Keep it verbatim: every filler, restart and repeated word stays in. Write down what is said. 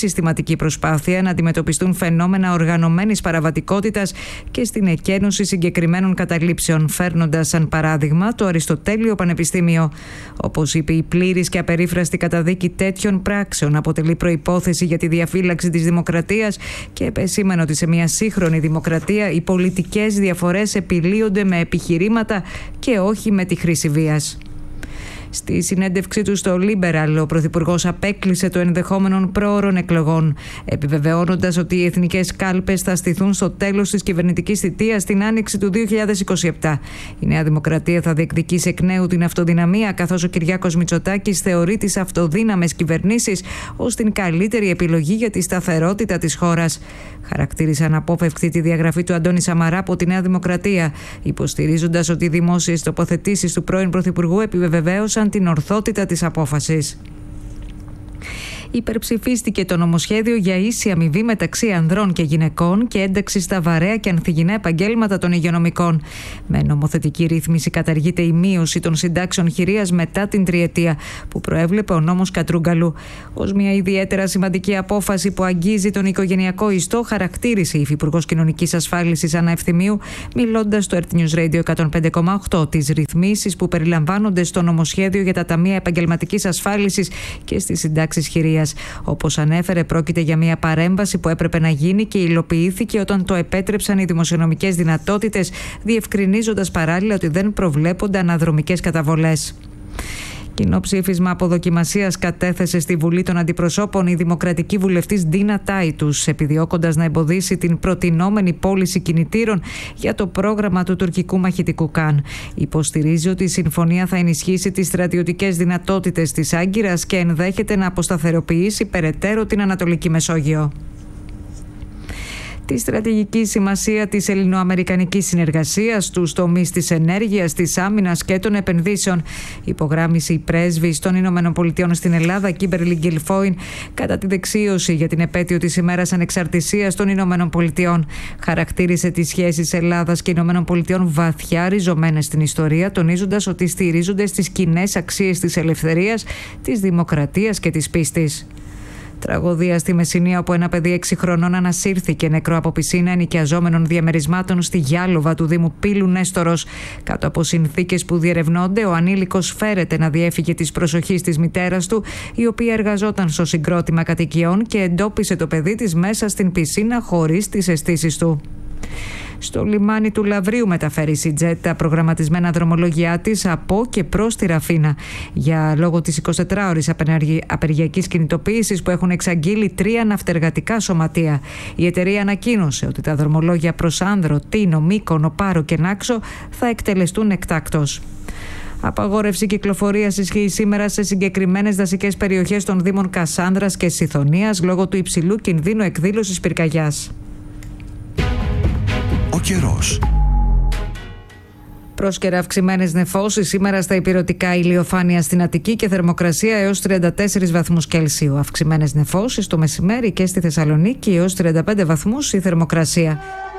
συστηματική προσπάθεια να αντιμετωπιστούν φαινόμενα οργανωμένης παραβατικότητας και στην εκένωση συγκεκριμένων καταλήψεων, φέρνοντας σαν παράδειγμα το Αριστοτέλειο Πανεπιστήμιο. Όπως είπε, η πλήρης και απερίφραστη καταδίκη τέτοιων πράξεων αποτελεί προϋπόθεση για τη διαφύλαξη της δημοκρατίας και επεσήμανε ότι σε μια σύγχρονη δημοκρατία οι πολιτικές διαφορές επιλύονται με επιχειρήματα και όχι με τη χρήση βίας. Στη συνέντευξή του στο Liberal, ο Πρωθυπουργός απέκλεισε το ενδεχόμενο πρόωρων εκλογών, επιβεβαιώνοντας ότι οι εθνικές κάλπες θα στηθούν στο τέλος της κυβερνητικής θητείας την άνοιξη του δύο χιλιάδες είκοσι επτά. Η Νέα Δημοκρατία θα διεκδικήσει εκ νέου την αυτοδυναμία, καθώς ο Κυριάκος Μητσοτάκης θεωρεί τις αυτοδύναμες κυβερνήσεις ως την καλύτερη επιλογή για τη σταθερότητα της χώρας. Χαρακτήρισε αναπόφευκτη τη διαγραφή του Αντώνη Σαμαρά από τη Νέα Δημοκρατία, υποστηρίζοντας ότι οι δημόσιες τοποθετήσεις του πρώην Πρωθυπουργού επιβεβαίωσαν την ορθότητα της απόφασης. Υπερψηφίστηκε το νομοσχέδιο για ίση αμοιβή μεταξύ ανδρών και γυναικών και ένταξη στα βαρέα και ανθυγινά επαγγέλματα των υγειονομικών. Με νομοθετική ρύθμιση καταργείται η μείωση των συντάξεων χειρίας μετά την τριετία που προέβλεπε ο νόμος Κατρούγκαλου. Ως μια ιδιαίτερα σημαντική απόφαση που αγγίζει τον οικογενειακό ιστό, χαρακτήρισε η Υφυπουργός Κοινωνικής Ασφάλισης Άννα Ευθυμίου, μιλώντας στο Earth News Radio εκατόν πέντε κόμμα οκτώ, τις ρυθμίσεις που περιλαμβάνονται στο νομοσχέδιο για τα ταμεία επαγγελματικής ασφάλισης και στις συντάξεις χειρίας. Όπως ανέφερε, πρόκειται για μια παρέμβαση που έπρεπε να γίνει και υλοποιήθηκε όταν το επέτρεψαν οι δημοσιονομικές δυνατότητες, διευκρινίζοντας παράλληλα ότι δεν προβλέπονται αναδρομικές καταβολές. Κοινό ψήφισμα αποδοκιμασίας κατέθεσε στη Βουλή των Αντιπροσώπων η δημοκρατική βουλευτής Ντίνα Τάιτους, επιδιώκοντας να εμποδίσει την προτινόμενη πώληση κινητήρων για το πρόγραμμα του τουρκικού μαχητικού Καν. Υποστηρίζει ότι η συμφωνία θα ενισχύσει τις στρατιωτικές δυνατότητες της Άγκυρας και ενδέχεται να αποσταθεροποιήσει περαιτέρω την Ανατολική Μεσόγειο. Τη στρατηγική σημασία της ελληνοαμερικανικής συνεργασίας στους τομείς της ενέργειας, της άμυνας και των επενδύσεων, υπογράμμισε η πρέσβης των Ηνωμένων Πολιτειών στην Ελλάδα, Κίμπερλι Γκιλφόιν, κατά τη δεξίωση για την επέτειο της ημέρας ανεξαρτησίας των Ηνωμένων Πολιτειών. Χαρακτήρισε τις σχέσεις Ελλάδας και Ηνωμένων Πολιτειών βαθιά ριζωμένες στην ιστορία, τονίζοντας ότι στηρίζονται στις κοινές αξίες της ελευθερίας, της δημοκρατίας και της πίστης. Τραγωδία στη Μεσσηνία, όπου ένα παιδί έξι χρονών ανασύρθηκε νεκρό από πισίνα ενοικιαζόμενων διαμερισμάτων στη Γιάλοβα του Δήμου Πύλου Νέστορος. Κάτω από συνθήκες που διερευνώνται, ο ανήλικος φέρεται να διέφυγε της προσοχής της μητέρας του, η οποία εργαζόταν στο συγκρότημα κατοικιών και εντόπισε το παιδί της μέσα στην πισίνα χωρίς τις αισθήσεις του. Στο λιμάνι του Λαβρίου μεταφέρει η Σιτζέτ τα προγραμματισμένα δρομολόγια της από και προς τη Ραφίνα. Για λόγω της εικοσιτετράωρης απεργιακής κινητοποίησης που έχουν εξαγγείλει τρία ναυτεργατικά σωματεία, η εταιρεία ανακοίνωσε ότι τα δρομολόγια προς Άνδρο, Τίνο, Μύκονο, Πάρο και Νάξο θα εκτελεστούν εκτάκτως. Απαγόρευση κυκλοφορίας ισχύει σήμερα σε συγκεκριμένες δασικές περιοχές των Δήμων Κασάνδρας και Σιθωνίας λόγω του υψηλού κινδύνου εκδήλωσης πυρκαγιάς. Ο καιρός. Πρόσκαιρα αυξημένες νεφώσεις σήμερα στα ηπειρωτικά, ηλιοφάνεια στην Αττική και θερμοκρασία έως τριάντα τέσσερις βαθμούς Κελσίου. Αυξημένες νεφώσεις το μεσημέρι και στη Θεσσαλονίκη έως τριάντα πέντε βαθμούς η θερμοκρασία.